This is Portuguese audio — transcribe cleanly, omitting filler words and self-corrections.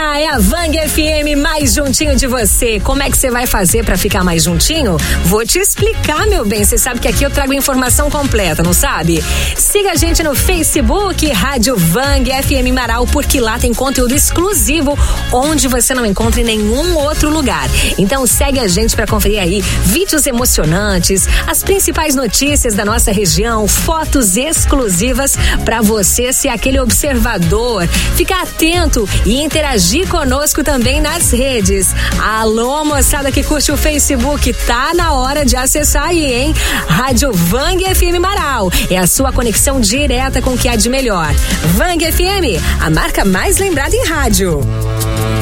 É a Vang FM mais juntinho de você. Como é que você vai fazer pra ficar mais juntinho? Vou te explicar, meu bem. Você sabe que aqui eu trago informação completa, não sabe? Siga a gente no Facebook, Rádio Vang FM Marau, porque lá tem conteúdo exclusivo onde você não encontra em nenhum outro lugar. Então segue a gente pra conferir aí vídeos emocionantes, as principais notícias da nossa região, fotos exclusivas pra você ser aquele observador, ficar atento e interagir conosco também nas redes. Alô, moçada que curte o Facebook, tá na hora de acessar aí, hein? Rádio Vang FM Marau. É a sua conexão direta com o que há de melhor. Vang FM, a marca mais lembrada em rádio.